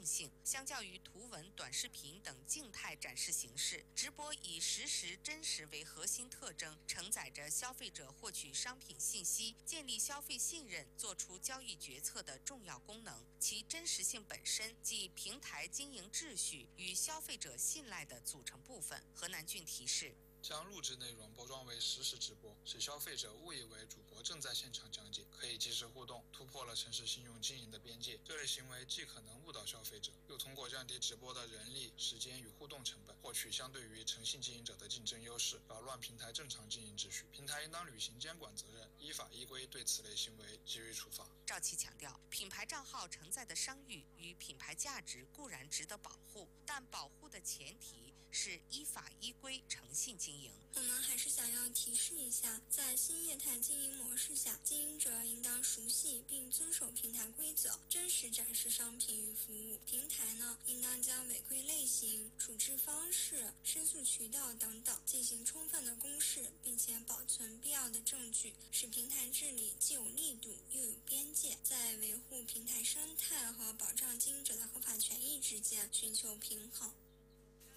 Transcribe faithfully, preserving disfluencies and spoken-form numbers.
性。相较于图文、短视频等静态展示形式，直播以实时真实为核心特征，承载着消费者获取商品信息、建立消费信任、做出交易决策的重要功能。其真实性本身即平台经营秩序与消费者信赖的组成部分。何南俊提示， 将录制内容包装为实时直播，使消费者误以为主播正在现场讲解，可以及时互动，突破了城市信用经营的边界。这类行为既可能误导消费者，又通过降低直播的人力、时间与互动成本，获取相对于诚信经营者的竞争优势，扰乱平台正常经营秩序。平台应当履行监管责任，依法依规对此类行为给予处罚。 赵琦强调，品牌账号承载的商誉与品牌价值固然值得保护，但保护的前提是依法依规、诚信经营。 我们还是想要提示一下，在新业态经营模式下，经营者应当熟悉并遵守平台规则，真实展示商品与服务。平台呢，应当将违规类型、处置方式、申诉渠道等等进行充分的公示，并且保存必要的证据，使平台治理既有力度又有边界，在维护平台生态和保障经营者的合法权益之间寻求平衡。